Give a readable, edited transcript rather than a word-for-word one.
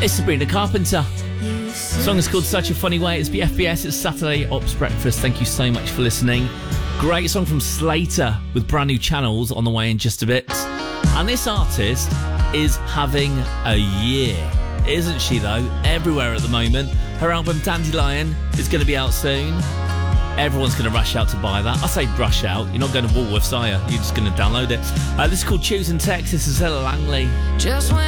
It's Sabrina Carpenter. The song is called Such a Funny Way. It's BFBS. It's Saturday Ops Breakfast. Thank you so much for listening. Great song from Slater with brand new channels on the way in just a bit. And this artist is having a year, isn't she though? Everywhere at the moment. Her album Dandelion is going to be out soon. Everyone's going to rush out to buy that. I say rush out. You're not going to Woolworths, are you? You're just going to download it. This is called Choose and Text. This is Ella Langley. Just when